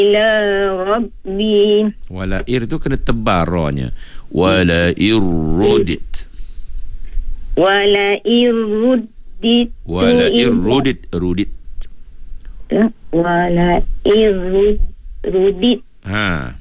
ila rabbi. Wala ir tu kena tebal ra-nya. Wala irrudit. Wala irrudit. Wala irrudit. Rudit. Wala irrudit. Ha.